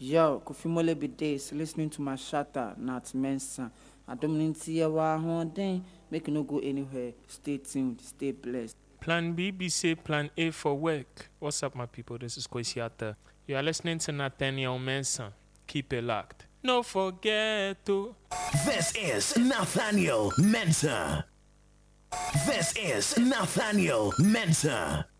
Yo, Kofimole be days listening to my shatter, not Mensa. I don't see a one thing, make you no go anywhere. Stay tuned, stay blessed. Plan B, be say Plan A for work. What's up, my people? This is Kwesiata. You are listening to Nathaniel Mensah. Keep it locked. No forget to. This is Nathaniel Mensah. This is Nathaniel Mensah.